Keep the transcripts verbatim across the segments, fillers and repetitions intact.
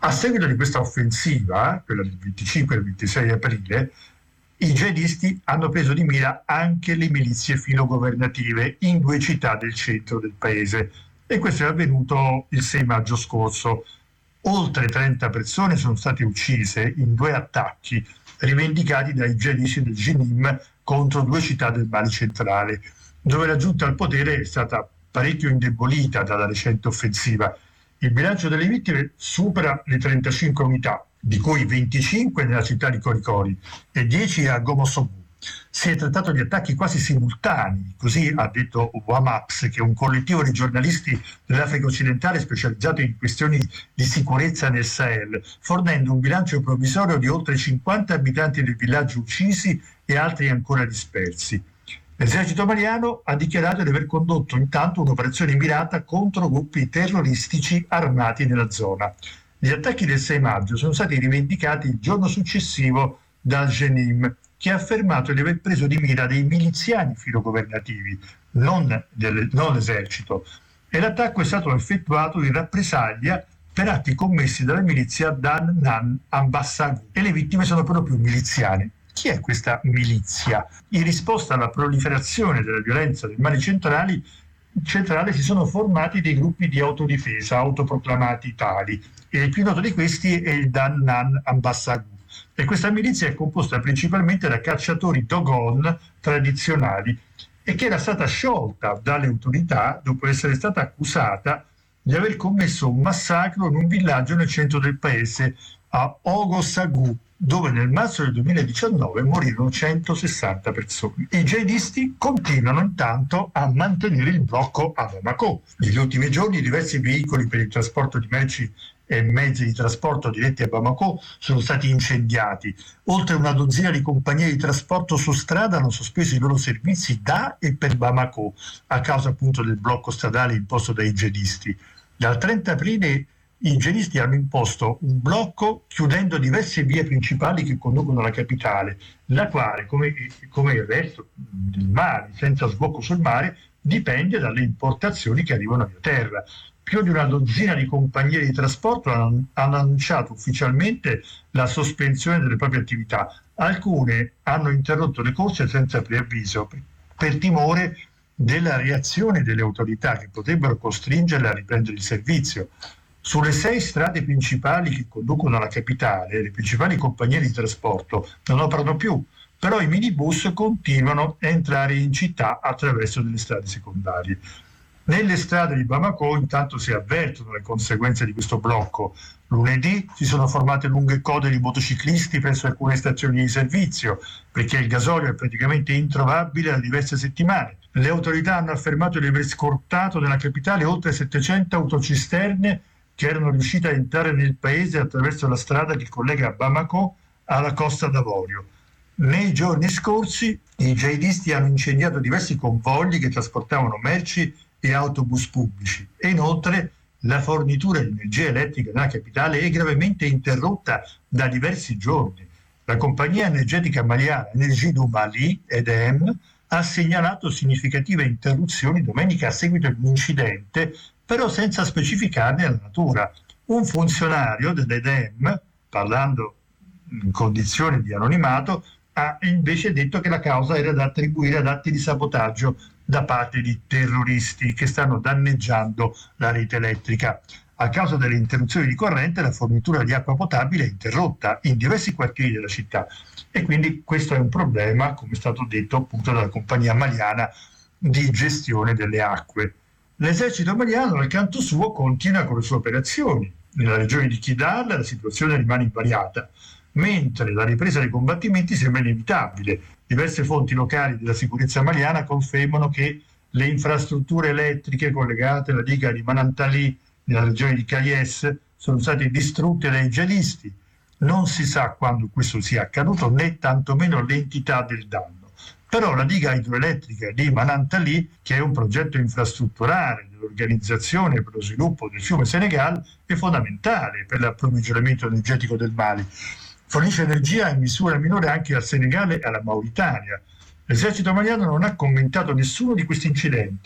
A seguito di questa offensiva, quella del venticinque e del ventisei aprile, i jihadisti hanno preso di mira anche le milizie filogovernative in due città del centro del paese, e questo è avvenuto il sei maggio scorso. Oltre trenta persone sono state uccise in due attacchi rivendicati dai jihadisti del Jenin contro due città del Mali centrale, dove la giunta al potere è stata parecchio indebolita dalla recente offensiva. Il bilancio delle vittime supera le trentacinque unità, di cui venticinque nella città di Korikori e dieci a Gomosobu. Si è trattato di attacchi quasi simultanei, così ha detto WAMAPS, che è un collettivo di giornalisti dell'Africa occidentale specializzato in questioni di sicurezza nel Sahel, fornendo un bilancio provvisorio di oltre cinquanta abitanti del villaggio uccisi e altri ancora dispersi. L'esercito maliano ha dichiarato di aver condotto intanto un'operazione mirata contro gruppi terroristici armati nella zona. Gli attacchi del sei maggio sono stati rivendicati il giorno successivo dal Jenin, che ha affermato di aver preso di mira dei miliziani filogovernativi, non, del, non l'esercito, e l'attacco è stato effettuato in rappresaglia per atti commessi dalla milizia Dan Nan Ambassagu, e le vittime sono proprio miliziani. Chi è questa milizia? In risposta alla proliferazione della violenza del Mali centrali, centrale si sono formati dei gruppi di autodifesa autoproclamati tali, e il più noto di questi è il Dan Nan Ambassagu. E questa milizia è composta principalmente da cacciatori Dogon tradizionali, e che era stata sciolta dalle autorità dopo essere stata accusata di aver commesso un massacro in un villaggio nel centro del paese, a Ogosagu, dove nel marzo del duemiladiciannove morirono centosessanta persone. I jihadisti continuano intanto a mantenere il blocco a Bamako. Negli ultimi giorni diversi veicoli per il trasporto di merci e mezzi di trasporto diretti a Bamako sono stati incendiati. Oltre una dozzina di compagnie di trasporto su strada hanno sospeso i loro servizi da e per Bamako a causa appunto del blocco stradale imposto dai jihadisti. Dal trenta aprile i jihadisti hanno imposto un blocco chiudendo diverse vie principali che conducono alla capitale, la quale, come, come il resto del Mali, senza sbocco sul mare, dipende dalle importazioni che arrivano via terra. Più di una dozzina di compagnie di trasporto hanno, hanno annunciato ufficialmente la sospensione delle proprie attività. Alcune hanno interrotto le corse senza preavviso per, per timore della reazione delle autorità, che potrebbero costringerle a riprendere il servizio. Sulle sei strade principali che conducono alla capitale, le principali compagnie di trasporto non operano più, però i minibus continuano a entrare in città attraverso delle strade secondarie. Nelle strade di Bamako intanto si avvertono le conseguenze di questo blocco. Lunedì si sono formate lunghe code di motociclisti presso alcune stazioni di servizio, perché il gasolio è praticamente introvabile da diverse settimane. Le autorità hanno affermato di aver scortato nella capitale oltre settecento autocisterne che erano riuscite a entrare nel paese attraverso la strada che collega Bamako alla Costa d'Avorio. Nei giorni scorsi i jihadisti hanno incendiato diversi convogli che trasportavano merci e autobus pubblici, e inoltre la fornitura di energia elettrica nella capitale è gravemente interrotta da diversi giorni. La compagnia energetica maliana Energie du Mali, E D M, ha segnalato significative interruzioni domenica a seguito di un incidente, però senza specificarne la natura. Un funzionario dell'E D M, parlando in condizioni di anonimato, ha invece detto che la causa era da attribuire ad atti di sabotaggio da parte di terroristi che stanno danneggiando la rete elettrica. A causa delle interruzioni di corrente, la fornitura di acqua potabile è interrotta in diversi quartieri della città, e quindi questo è un problema, come è stato detto appunto dalla compagnia maliana di gestione delle acque. L'esercito maliano, dal canto suo, continua con le sue operazioni. Nella regione di Kidal la situazione rimane invariata, mentre la ripresa dei combattimenti sembra inevitabile. Diverse fonti locali della sicurezza maliana confermano che le infrastrutture elettriche collegate alla diga di Manantali nella regione di Kayes sono state distrutte dai jihadisti. Non si sa quando questo sia accaduto, né tantomeno l'entità del danno. Però la diga idroelettrica di Manantali, che è un progetto infrastrutturale dell'Organizzazione per lo sviluppo del fiume Senegal, è fondamentale per l'approvvigionamento energetico del Mali. Fornisce energia in misura minore anche al Senegal e alla Mauritania. L'esercito maliano non ha commentato nessuno di questi incidenti,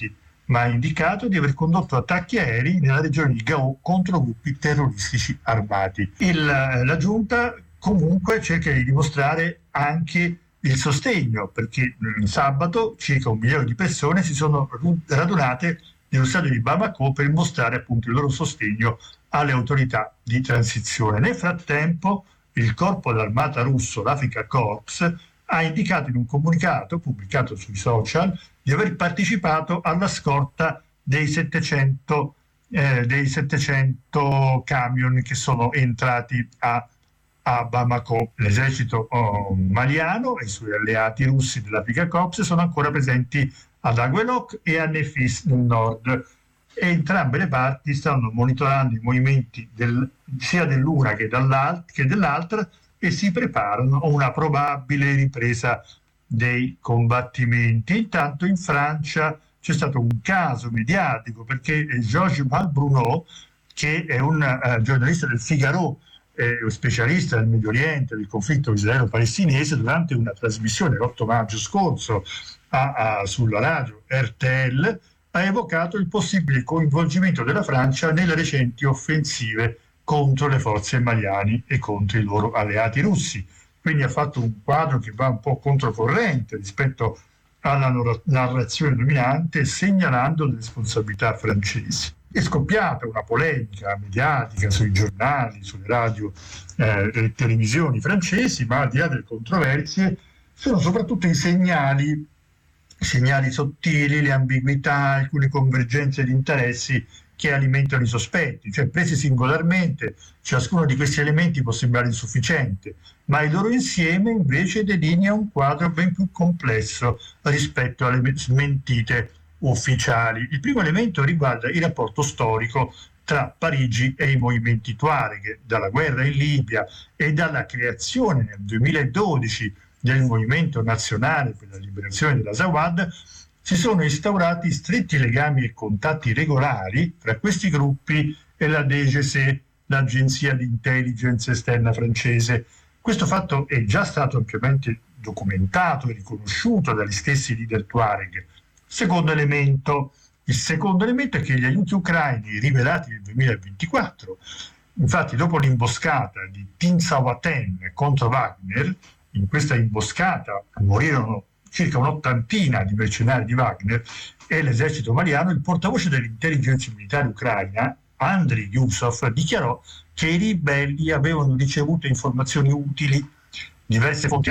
ma ha indicato di aver condotto attacchi aerei nella regione di Gao contro gruppi terroristici armati. Il, la giunta comunque cerca di dimostrare anche il sostegno, perché il sabato circa un migliaio di persone si sono radunate nello stadio di Bamako per mostrare appunto il loro sostegno alle autorità di transizione. Nel frattempo il corpo dell'armata russo, l'Africa Corps, ha indicato in un comunicato pubblicato sui social di aver partecipato alla scorta dei settecento, eh, dei settecento camion che sono entrati a, a Bamako. L'esercito oh, maliano e i suoi alleati russi dell'Africa Corps sono ancora presenti ad Aguelok e a Nefis nel nord. E entrambe le parti stanno monitorando i movimenti del, sia dell'una che, che dell'altra e si preparano a una probabile ripresa dei combattimenti. Intanto in Francia c'è stato un caso mediatico perché Georges Malbruno, che è un uh, giornalista del Figaro, eh, specialista del Medio Oriente, del conflitto israelo-palestinese, durante una trasmissione l'otto maggio scorso a, a, sulla radio R T L, ha evocato il possibile coinvolgimento della Francia nelle recenti offensive contro le forze maliane e contro i loro alleati russi. Quindi ha fatto un quadro che va un po' controcorrente rispetto alla narrazione dominante, segnalando le responsabilità francesi. È scoppiata una polemica mediatica sui giornali, sulle radio eh, e televisioni francesi, ma al di là delle controversie sono soprattutto i segnali segnali sottili, le ambiguità, alcune convergenze di interessi che alimentano i sospetti, cioè presi singolarmente ciascuno di questi elementi può sembrare insufficiente, ma il loro insieme invece delinea un quadro ben più complesso rispetto alle smentite ufficiali. Il primo elemento riguarda il rapporto storico tra Parigi e i movimenti Tuareg, dalla guerra in Libia e dalla creazione nel duemiladodici del Movimento Nazionale per la Liberazione dell'Azawad, si sono instaurati stretti legami e contatti regolari tra questi gruppi e la D G C, l'agenzia di intelligence esterna francese. Questo fatto è già stato ampiamente documentato e riconosciuto dagli stessi leader Tuareg. Secondo elemento, il secondo elemento è che gli aiuti ucraini rivelati nel duemilaventiquattro, infatti dopo l'imboscata di Tinsawaten contro Wagner, in questa imboscata morirono circa un'ottantina di mercenari di Wagner e l'esercito maliano, il portavoce dell'intelligence militare ucraina, Andriy Yusov, dichiarò che i ribelli avevano ricevuto informazioni utili. Diverse fonti